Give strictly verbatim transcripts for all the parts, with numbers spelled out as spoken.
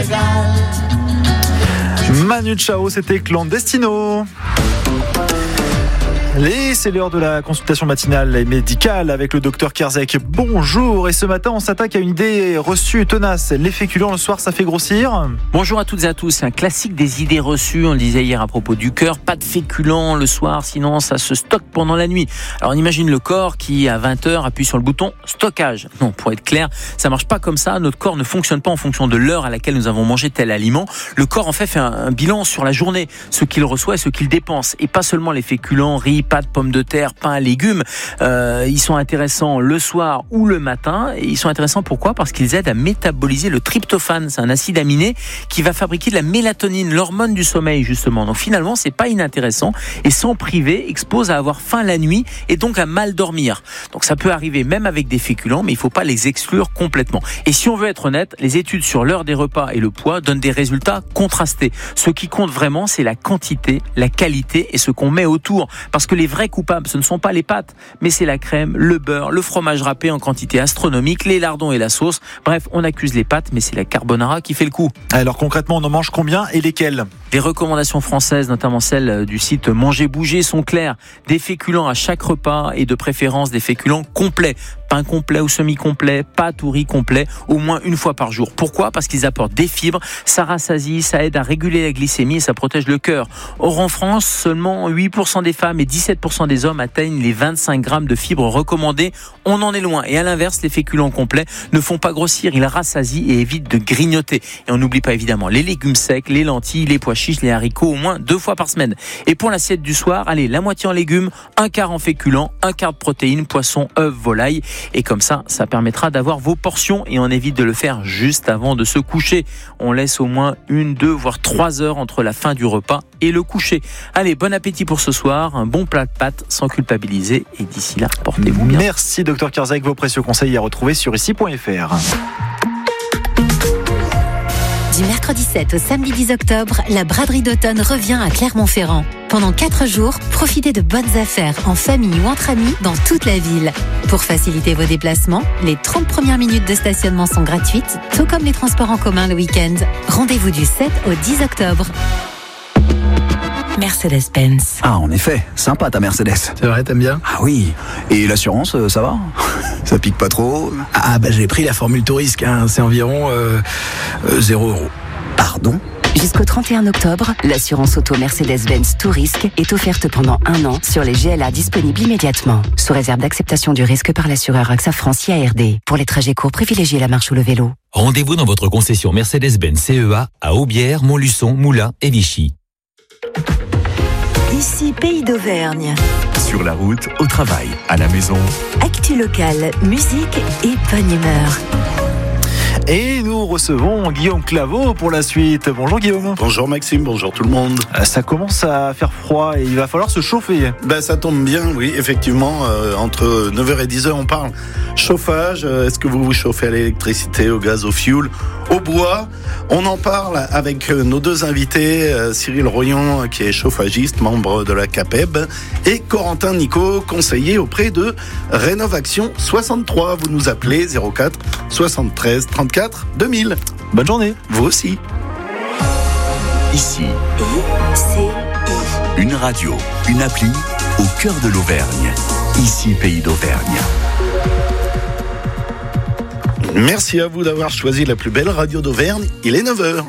Manu Chao, c'était Clandestino. Et c'est l'heure de la consultation matinale et médicale avec le docteur Kerzek. Bonjour, et ce matin on s'attaque à une idée reçue tenace. Les féculents le soir, ça fait grossir. Bonjour à toutes et à tous, c'est un classique des idées reçues. On le disait hier à propos du cœur, pas de féculents le soir, sinon ça se stocke pendant la nuit. Alors on imagine le corps qui à vingt heures appuie sur le bouton stockage. Non, pour être clair, ça marche pas comme ça. Notre corps ne fonctionne pas en fonction de l'heure à laquelle nous avons mangé tel aliment. Le corps en fait fait un, un bilan sur la journée, ce qu'il reçoit et ce qu'il dépense. Et pas seulement les féculents, riz, pâtes, pommes de terre, pain, légumes. Euh, ils sont intéressants le soir ou le matin. Et ils sont intéressants pourquoi ? Parce qu'ils aident à métaboliser le tryptophane. C'est un acide aminé qui va fabriquer de la mélatonine, l'hormone du sommeil justement. Donc finalement, c'est pas inintéressant. Et s'en priver expose à avoir faim la nuit et donc à mal dormir. Donc ça peut arriver même avec des féculents, mais il faut pas les exclure complètement. Et si on veut être honnête, les études sur l'heure des repas et le poids donnent des résultats contrastés. Ce qui compte vraiment, c'est la quantité, la qualité et ce qu'on met autour. Parce que les vrais coupables, ce ne sont pas les pâtes, mais c'est la crème, le beurre, le fromage râpé en quantité astronomique, les lardons et la sauce. Bref, on accuse les pâtes, mais c'est la carbonara qui fait le coup. Alors concrètement, on en mange combien et lesquels ? Les recommandations françaises, notamment celles du site Manger Bouger, sont claires. Des féculents à chaque repas et de préférence des féculents complets. Pain complet ou semi-complet, pâtes ou riz complet, au moins une fois par jour. Pourquoi ? Parce qu'ils apportent des fibres, ça rassasie, ça aide à réguler la glycémie et ça protège le cœur. Or en France, seulement huit pour cent des femmes et dix-sept pour cent des hommes atteignent les vingt-cinq grammes de fibres recommandées. On en est loin. Et à l'inverse, les féculents complets ne font pas grossir, ils rassasient et évitent de grignoter. Et on n'oublie pas évidemment les légumes secs, les lentilles, les pois chiches, les haricots, au moins deux fois par semaine. Et pour l'assiette du soir, allez, la moitié en légumes, un quart en féculents, un quart de protéines, poisson, œufs, volaille. Et comme ça, ça permettra d'avoir vos portions et on évite de le faire juste avant de se coucher. On laisse au moins une, deux, voire trois heures entre la fin du repas et le coucher. Allez, bon appétit pour ce soir, un bon plat de pâtes sans culpabiliser et d'ici là, portez-vous bien. Merci docteur Kerzek, vos précieux conseils à retrouver sur ici point f r. Du mercredi sept au samedi dix octobre, la braderie d'automne revient à Clermont-Ferrand. Pendant quatre jours, profitez de bonnes affaires en famille ou entre amis dans toute la ville. Pour faciliter vos déplacements, les trente premières minutes de stationnement sont gratuites, tout comme les transports en commun le week-end. Rendez-vous du sept au dix octobre. Mercedes-Benz. Ah, en effet, sympa ta Mercedes. C'est vrai, t'aimes bien ? Ah oui. Et l'assurance, ça va ? Ça pique pas trop ? Ah bah j'ai pris la formule Tourisque, hein. C'est environ euh, euh, zéro euro. Pardon ? Jusqu'au trente et un octobre, l'assurance auto Mercedes-Benz Tourisque est offerte pendant un an sur les G L A disponibles immédiatement, sous réserve d'acceptation du risque par l'assureur AXA France I A R D. Pour les trajets courts, privilégiez la marche ou le vélo. Rendez-vous dans votre concession Mercedes-Benz C E A à Aubière, Montluçon, Moulins et Vichy. Ici Pays d'Auvergne. Sur la route, au travail, à la maison. Actu locale, musique et bonne humeur. Et nous recevons Guillaume Claveau pour la suite. Bonjour Guillaume. Bonjour Maxime, bonjour tout le monde. Ça commence à faire froid et il va falloir se chauffer. Ben, ça tombe bien, oui, effectivement, euh, entre neuf heures et dix heures on parle chauffage. Euh, est-ce que vous vous chauffez à l'électricité, au gaz, au fioul, au bois ? On en parle avec nos deux invités, euh, Cyril Royon qui est chauffagiste, membre de la CAPEB, et Corentin Nico, conseiller auprès de Rénovaction soixante-trois. Vous nous appelez zéro quatre soixante-treize trente-quatre deux mille. Bonne journée. Vous aussi. Ici, I C I. une radio, une appli au cœur de l'Auvergne. Ici, Pays d'Auvergne. Merci à vous d'avoir choisi la plus belle radio d'Auvergne. Il est neuf heures.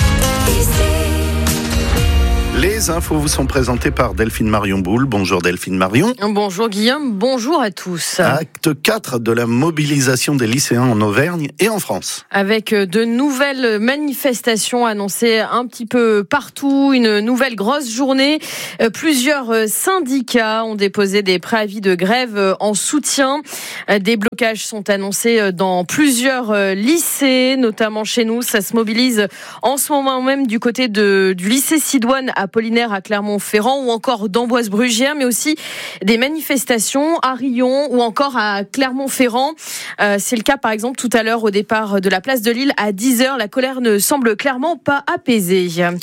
Les infos vous sont présentées par Delphine Marion Boule. Bonjour Delphine Marion. Bonjour Guillaume, bonjour à tous. Acte quatre de la mobilisation des lycéens en Auvergne et en France. Avec de nouvelles manifestations annoncées un petit peu partout, une nouvelle grosse journée. Plusieurs syndicats ont déposé des préavis de grève en soutien. Des blocages sont annoncés dans plusieurs lycées, notamment chez nous. Ça se mobilise en ce moment même du côté de, du lycée Sidoine à Apollinaire à Clermont-Ferrand ou encore d'Amboise-Brugière, mais aussi des manifestations à Riom ou encore à Clermont-Ferrand. Euh, c'est le cas par exemple tout à l'heure au départ de la place de Lille à dix heures. La colère ne semble clairement pas apaisée. Ouais.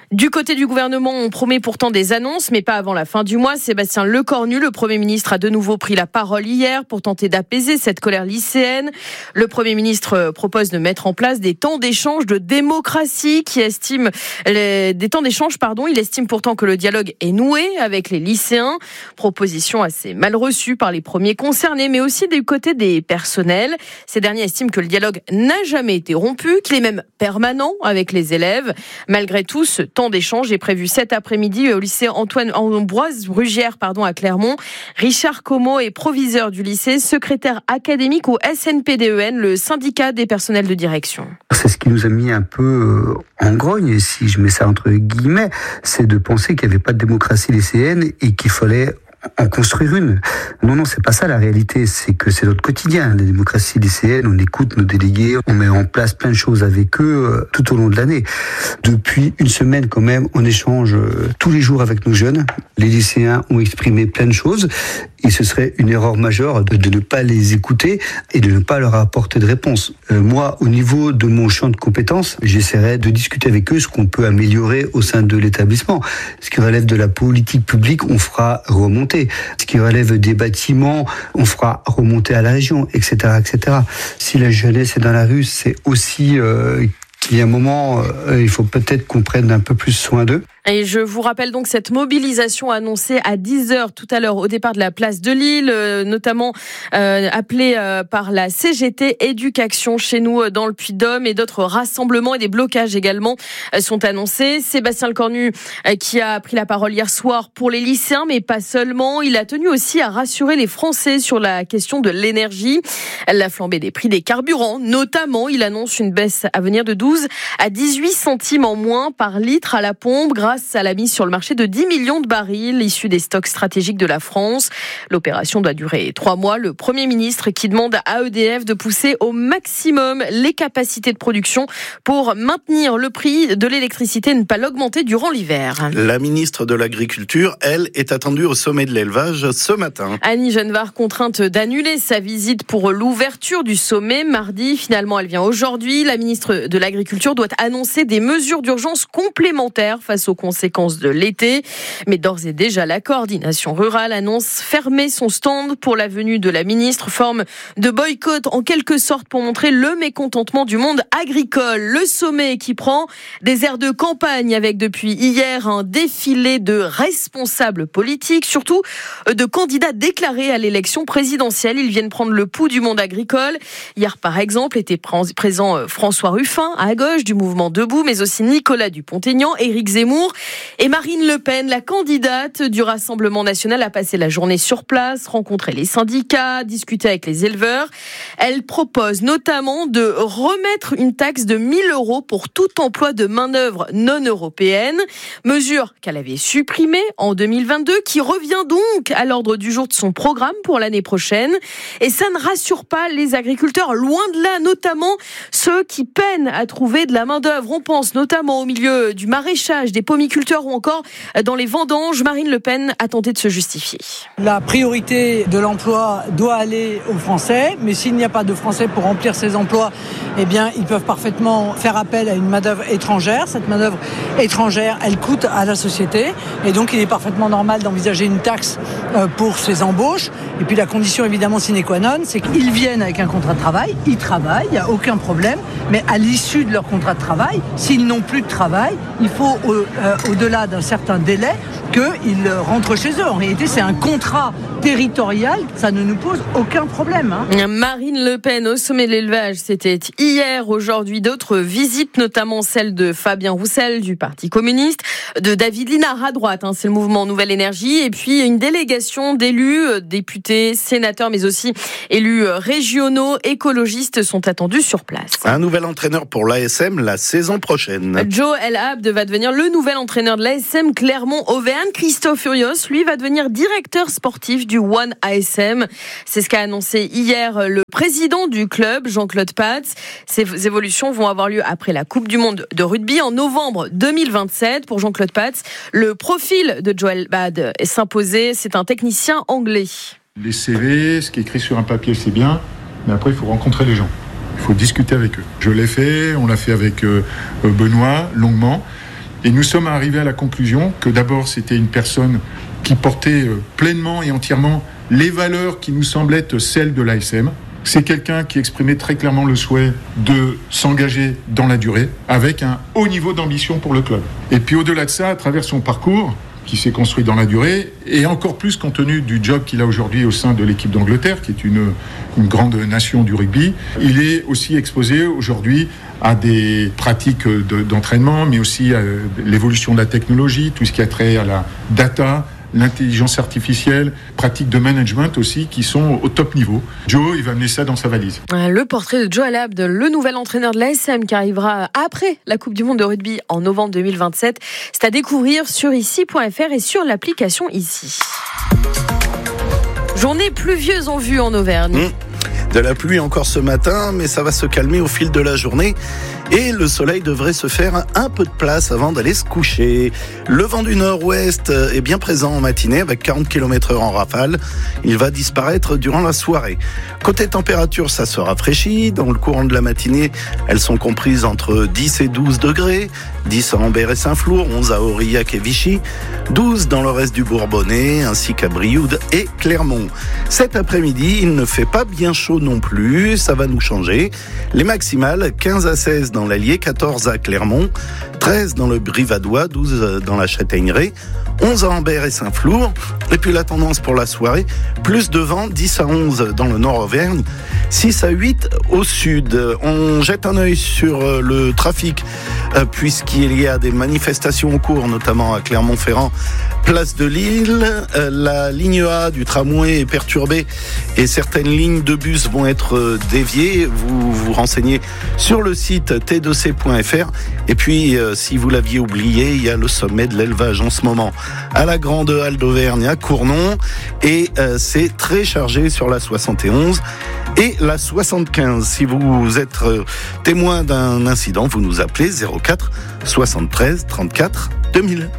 Du côté du gouvernement, on promet pourtant des annonces, mais pas avant la fin du mois. Sébastien Lecornu, le Premier ministre, a de nouveau pris la parole hier pour tenter d'apaiser cette colère lycéenne. Le Premier ministre propose de mettre en place des temps d'échange de démocratie qui estime les, des temps d'échange, pardon. Il estime pourtant que le dialogue est noué avec les lycéens. Proposition assez mal reçue par les premiers concernés, mais aussi du côté des personnels. Ces derniers estiment que le dialogue n'a jamais été rompu, qu'il est même permanent avec les élèves. Malgré tout, ce temps d'échange est prévu cet après-midi au lycée Antoine Ambroise Brugière pardon, à Clermont. Richard Como est proviseur du lycée, secrétaire académique au S N P D E N, le syndicat des personnels de direction. C'est ce qui nous a mis un peu en grogne, si je mets ça entre guillemets, c'est de penser qu'il n'y avait pas de démocratie lycéenne et qu'il fallait en construire une. Non, non, c'est pas ça la réalité, c'est que c'est notre quotidien. La démocratie lycéenne, on écoute nos délégués, on met en place plein de choses avec eux euh, tout au long de l'année. Depuis une semaine quand même, on échange euh, tous les jours avec nos jeunes. Les lycéens ont exprimé plein de choses et ce serait une erreur majeure de, de ne pas les écouter et de ne pas leur apporter de réponse. Euh, moi, au niveau de mon champ de compétences, j'essaierai de discuter avec eux ce qu'on peut améliorer au sein de l'établissement. Ce qui relève de la politique publique, on fera remonter. Ce qui relève des bâtiments, on fera remonter à la région, et cetera, et cetera. Si la jeunesse est dans la rue, c'est aussi euh, qu'il y a un moment, euh, il faut peut-être qu'on prenne un peu plus soin d'eux. Et je vous rappelle donc cette mobilisation annoncée à dix heures tout à l'heure au départ de la place de Lille, euh, notamment euh, appelée euh, par la C G T Éducation chez nous euh, dans le Puy-de-Dôme, et d'autres rassemblements et des blocages également euh, sont annoncés. Sébastien Lecornu euh, qui a pris la parole hier soir pour les lycéens, mais pas seulement. Il a tenu aussi à rassurer les Français sur la question de l'énergie. La flambée des prix des carburants, notamment, il annonce une baisse à venir de douze à dix-huit centimes en moins par litre à la pompe grâce à la mise sur le marché de dix millions de barils issus des stocks stratégiques de la France. L'opération doit durer trois mois. Le Premier ministre qui demande à E D F de pousser au maximum les capacités de production pour maintenir le prix de l'électricité et ne pas l'augmenter durant l'hiver. La ministre de l'Agriculture, elle, est attendue au sommet de l'élevage ce matin. Annie Genevard contrainte d'annuler sa visite pour l'ouverture du sommet mardi. Finalement, elle vient aujourd'hui. La ministre de l'Agriculture doit annoncer des mesures d'urgence complémentaires face aux conséquences de l'été. Mais d'ores et déjà, la coordination rurale annonce fermer son stand pour la venue de la ministre, forme de boycott en quelque sorte pour montrer le mécontentement du monde agricole. Le sommet qui prend des airs de campagne avec depuis hier un défilé de responsables politiques, surtout de candidats déclarés à l'élection présidentielle. Ils viennent prendre le pouls du monde agricole. Hier, par exemple, était présent François Ruffin à gauche du mouvement Debout, mais aussi Nicolas Dupont-Aignan, Éric Zemmour et Marine Le Pen, la candidate du Rassemblement national, a passé la journée sur place, rencontré les syndicats, discuté avec les éleveurs. Elle propose notamment de remettre une taxe de mille euros pour tout emploi de main-d'œuvre non européenne, mesure qu'elle avait supprimée en deux mille vingt-deux, qui revient donc à l'ordre du jour de son programme pour l'année prochaine. Et ça ne rassure pas les agriculteurs, loin de là, notamment ceux qui peinent à trouver de la main-d'œuvre. On pense notamment au milieu du maraîchage, des pomiculteurs ou encore dans les vendanges. Marine Le Pen a tenté de se justifier. La priorité de l'emploi doit aller aux Français, mais s'il n'y a pas de Français pour remplir ces emplois, eh bien, ils peuvent parfaitement faire appel à une main-d'œuvre étrangère. Cette main-d'œuvre étrangère, elle coûte à la société, et donc il est parfaitement normal d'envisager une taxe pour ces embauches. Et puis la condition évidemment sine qua non, c'est qu'ils viennent avec un contrat de travail, ils travaillent, il n'y a aucun problème, mais à l'issue de leur contrat de travail, s'ils n'ont plus de travail, il faut au, euh, au-delà d'un certain délai qu'ils rentrent chez eux. En réalité, c'est un contrat territorial, ça ne nous pose aucun problème. Hein. Marine Le Pen au sommet de l'élevage, c'était hier. Aujourd'hui, d'autres visites, notamment celle de Fabien Roussel du Parti communiste, de David Linard à droite, hein, c'est le mouvement Nouvelle Énergie, et puis une délégation d'élus, députés, sénateurs, mais aussi élus régionaux, écologistes sont attendus sur place. Un nouvel entraîneur pour l'A S M la saison prochaine. Joe El Abd va devenir le nouvel entraîneur de l'A S M Clermont-Auvergne. Christophe Furios, lui, va devenir directeur sportif du One A S M. C'est ce qu'a annoncé hier le président du club, Jean-Claude Patz. Ces évolutions vont avoir lieu après la Coupe du Monde de rugby en novembre deux mille vingt-sept. Pour Jean-Claude Patz, le profil de Joe El Abd est s'imposer. C'est un technicien anglais. Les C V, ce qui est écrit sur un papier, c'est bien, mais après, il faut rencontrer les gens. Il faut discuter avec eux. Je l'ai fait, on l'a fait avec euh, Benoît, longuement. Et nous sommes arrivés à la conclusion que d'abord c'était une personne qui portait pleinement et entièrement les valeurs qui nous semblaient être celles de l'A S M. C'est quelqu'un qui exprimait très clairement le souhait de s'engager dans la durée avec un haut niveau d'ambition pour le club. Et puis au-delà de ça, à travers son parcours, qui s'est construit dans la durée, et encore plus compte tenu du job qu'il a aujourd'hui au sein de l'équipe d'Angleterre, qui est une, une grande nation du rugby, il est aussi exposé aujourd'hui à des pratiques de, d'entraînement, mais aussi à l'évolution de la technologie, tout ce qui a trait à la data, l'intelligence artificielle, pratiques de management aussi, qui sont au top niveau. Joe, il va amener ça dans sa valise. Le portrait de Joe Alabd, le nouvel entraîneur de l'A S M qui arrivera après la Coupe du Monde de rugby en novembre deux mille vingt-sept. C'est à découvrir sur ici point f r et sur l'application Ici. Journée pluvieuse en vue en Auvergne. Mmh. De la pluie encore ce matin, mais ça va se calmer au fil de la journée. Et le soleil devrait se faire un peu de place avant d'aller se coucher. Le vent du nord-ouest est bien présent en matinée avec quarante kilomètres heure en rafale. Il va disparaître durant la soirée. Côté température, ça se rafraîchit. Dans le courant de la matinée, elles sont comprises entre dix et douze degrés. dix à Ambert et Saint-Flour, onze à Aurillac et Vichy, douze dans le reste du Bourbonnais, ainsi qu'à Brioude et Clermont. Cet après-midi, il ne fait pas bien chaud non plus. Ça va nous changer. Les maximales, quinze à seize dans dans l'Allier, quatorze à Clermont, treize dans le Brivadois, douze dans la Châtaigneraie, onze à Ambert et Saint-Flour. Et puis la tendance pour la soirée, plus de vent, dix à onze dans le Nord-Auvergne, six à huit au sud. On jette un œil sur le trafic, puisqu'il y a des manifestations en cours, notamment à Clermont-Ferrand, place de Lille. La ligne A du tramway est perturbée et certaines lignes de bus vont être déviées. Vous vous renseignez sur le site t deux c point f r. Et puis, si vous l'aviez oublié, il y a le sommet de l'élevage en ce moment à la Grande Halle d'Auvergne à Cournon. Et c'est très chargé sur la soixante et onze et la soixante-quinze. Si vous êtes témoin d'un incident, vous nous appelez zéro quatre soixante-treize trente-quatre deux mille.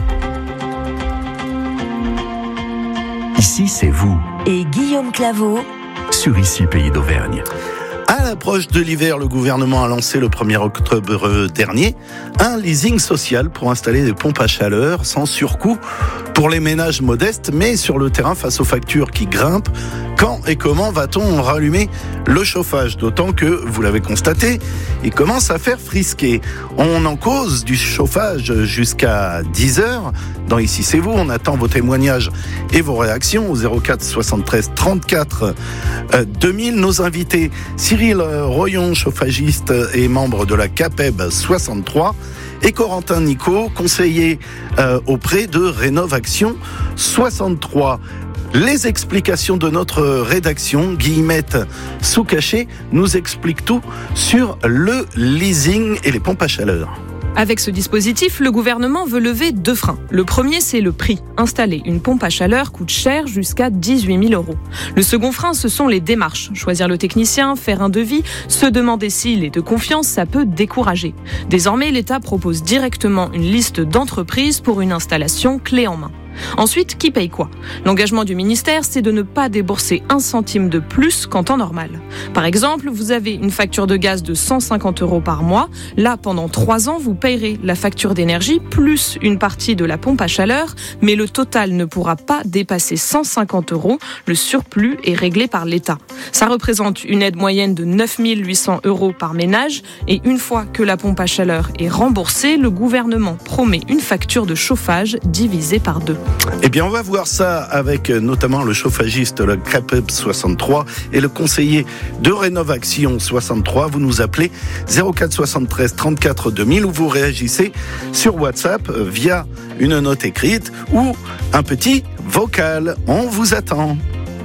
Ici, c'est vous. Et Guillaume Claveau. Sur Ici, Pays d'Auvergne. À l'approche de l'hiver, le gouvernement a lancé le premier octobre dernier un leasing social pour installer des pompes à chaleur sans surcoût pour les ménages modestes, mais sur le terrain face aux factures qui grimpent. Quand et comment va-t-on rallumer le chauffage ? D'autant que, vous l'avez constaté, il commence à faire frisquer. On en cause du chauffage jusqu'à dix heures. Dans Ici c'est vous, on attend vos témoignages et vos réactions au zéro quatre soixante-treize trente-quatre deux mille. Nos invités, Cyril Royon, chauffagiste et membre de la CAPEB soixante-trois, et Corentin Nicot, conseiller euh, auprès de Rénovaction soixante-trois. Les explications de notre rédaction, Guillemette Soucaché, nous explique tout sur le leasing et les pompes à chaleur. Avec ce dispositif, le gouvernement veut lever deux freins. Le premier, c'est le prix. Installer une pompe à chaleur coûte cher, jusqu'à dix-huit mille euros. Le second frein, ce sont les démarches. Choisir le technicien, faire un devis, se demander s'il est de confiance, ça peut décourager. Désormais, l'État propose directement une liste d'entreprises pour une installation clé en main. Ensuite, qui paye quoi ? L'engagement du ministère, c'est de ne pas débourser un centime de plus qu'en temps normal. Par exemple, vous avez une facture de gaz de cent cinquante euros par mois. Là, pendant trois ans, vous payerez la facture d'énergie plus une partie de la pompe à chaleur, mais le total ne pourra pas dépasser cent cinquante euros. Le surplus est réglé par l'État. Ça représente une aide moyenne de neuf mille huit cents euros par ménage. Et une fois que la pompe à chaleur est remboursée, le gouvernement promet une facture de chauffage divisée par deux. Eh bien, on va voir ça avec notamment le chauffagiste, le CAPEB soixante-trois, et le conseiller de Rénovaction soixante-trois. Vous nous appelez zéro quatre soixante-treize trente-quatre deux mille ou vous réagissez sur WhatsApp via une note écrite ou un petit vocal. On vous attend.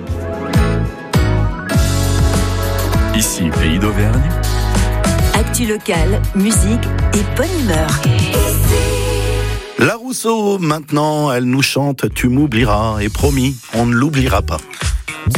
Ici, Pays d'Auvergne. Actu locale, musique et bonne humeur. La Rousseau, maintenant, elle nous chante « Tu m'oublieras » et promis, on ne l'oubliera pas.